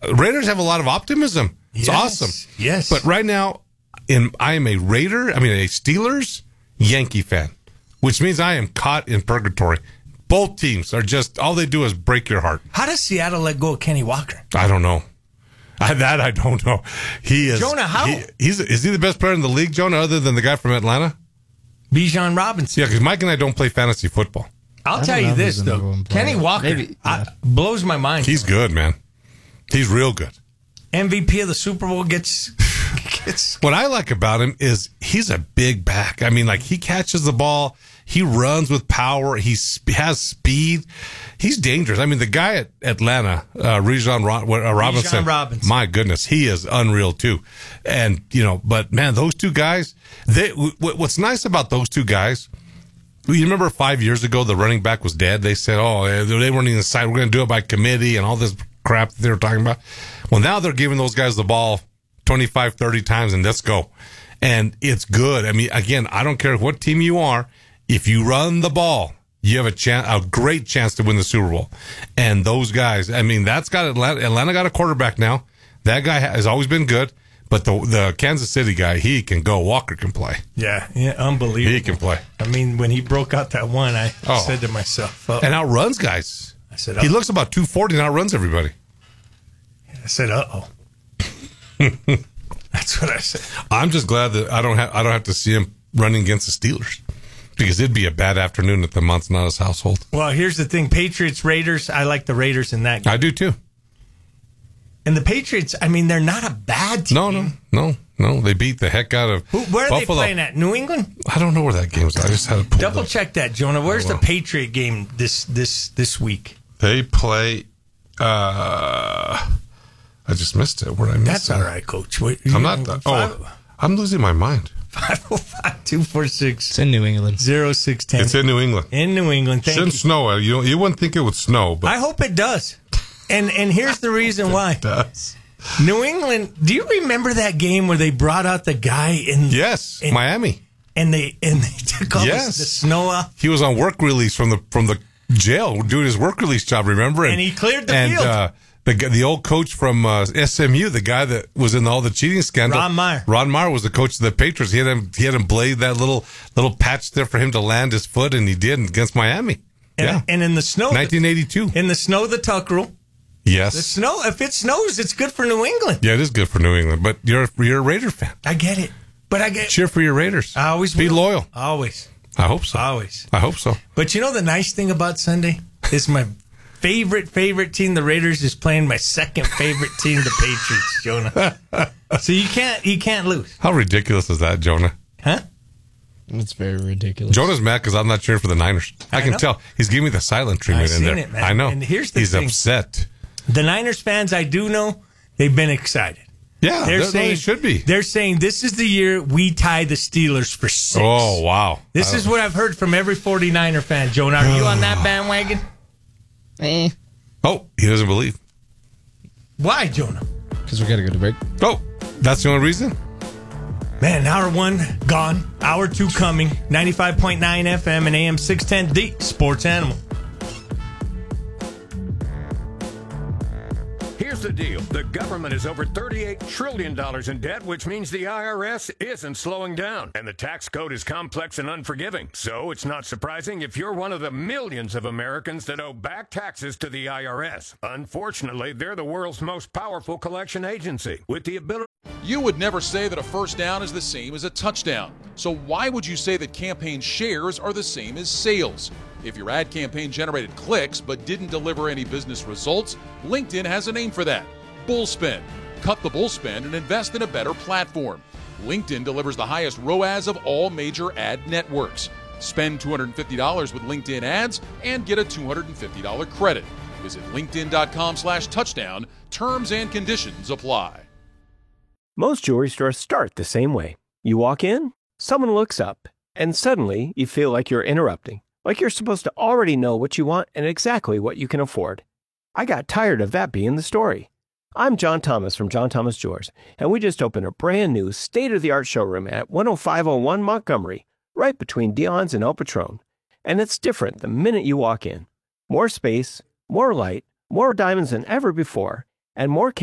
Raiders have a lot of optimism. It's awesome. Yes. But right now, I am a Steelers Yankee fan, which means I am caught in purgatory. Both teams are just, all they do is break your heart. How does Seattle let go of Kenny Walker? I don't know. I don't know. He is. Jonah, how? Is he the best player in the league, Jonah, other than the guy from Atlanta? Bijan Robinson. Yeah, because Mike and I don't play fantasy football. I'll tell you this, though. Kenny Walker blows my mind. He's good, man. He's real good. MVP of the Super Bowl gets. What I like about him is he's a big back. I mean, like, he catches the ball. He runs with power. He has speed. He's dangerous. I mean, the guy at Atlanta, Bijan Robinson. My goodness, he is unreal too. And, but man, those two guys, what's nice about those two guys, you remember 5 years ago, the running back was dead. They said, they weren't even decided. We're going to do it by committee and all this crap that they were talking about. Well, now they're giving those guys the ball 25, 30 times and let's go. And it's good. I mean, again, I don't care what team you are. If you run the ball, you have a great chance to win the Super Bowl. And those guys, I mean, that's got Atlanta got a quarterback now. That guy has always been good. But the Kansas City guy, he can go. Walker can play. Yeah, unbelievable. He can play. I mean, when he broke out that one, I said to myself, and outruns guys. I said, he looks about 240 and outruns everybody. I said, That's what I said. I'm just glad that I don't have to see him running against the Steelers, because it'd be a bad afternoon at the Manzanares household. Well, here's the thing: Patriots, Raiders. I like the Raiders in that game. I do too. And the Patriots, I mean, they're not a bad team. No. They beat the heck out of Where are Buffalo. they playing at? New England? I don't know where that game's at. I just had to pull double check that, Jonah. Where's the Patriot game this week? They play. I just missed it. Where I missed That's it. all right, Coach. I'm not. I'm losing my mind. 505-246. It's in New England. 0610. It's in New England. In New England. Thank Shouldn't you. snow. You wouldn't think it would snow, but I hope it does. And here's the reason why. It does. New England. Do you remember that game where they brought out the guy in? Yes, Miami. And they took all the snow off. He was on work release from the jail doing his work release job. Remember? And he cleared the field. The old coach from SMU, the guy that was in all the cheating scandal, Ron Meyer was the coach of the Patriots. He had him blade that little patch there for him to land his foot, and he did against Miami. And in the snow, 1982. In the snow, the tuck rule. Yes. The snow. If it snows, it's good for New England. Yeah, it is good for New England. But you're a Raider fan. I get it. But cheer for your Raiders. I always be loyal. Always. I hope so. Always. I hope so. But the nice thing about Sunday is my favorite team, the Raiders, is playing my second favorite team, the Patriots, Jonah. So you can't lose. How ridiculous is that, Jonah? Huh? It's very ridiculous. Jonah's mad because I'm not cheering for the Niners. I can tell. He's giving me the silent treatment in there. It, man. I know. And here's the He's thing. upset. The Niners fans, I do know, they've been excited. Yeah, they should be. They're saying this is the year we tie the Steelers for 6. Oh, wow. This is what I've heard from every 49er fan. Jonah, are you on that bandwagon? Oh, he doesn't believe. Why, Jonah? Because we got to go to break. Oh, that's the only reason? Man, hour 1 gone. Hour 2 coming. 95.9 FM and AM 610, the Sports Animal. Here's the deal. The government is over $38 trillion in debt, which means the IRS isn't slowing down. And the tax code is complex and unforgiving. So it's not surprising if you're one of the millions of Americans that owe back taxes to the IRS. Unfortunately, they're the world's most powerful collection agency with the ability... You would never say that a first down is the same as a touchdown. So why would you say that campaign shares are the same as sales? If your ad campaign generated clicks but didn't deliver any business results, LinkedIn has a name for that. Bullspend. Cut the bullspend and invest in a better platform. LinkedIn delivers the highest ROAS of all major ad networks. Spend $250 with LinkedIn ads and get a $250 credit. Visit linkedin.com/touchdown. Terms and conditions apply. Most jewelry stores start the same way. You walk in, someone looks up, and suddenly you feel like you're interrupting. Like you're supposed to already know what you want and exactly what you can afford. I got tired of that being the story. I'm John Thomas from John Thomas Jewelers, and we just opened a brand new state-of-the-art showroom at 10501 Montgomery, right between Dion's and El Patron. And it's different the minute you walk in. More space, more light, more diamonds than ever before, and more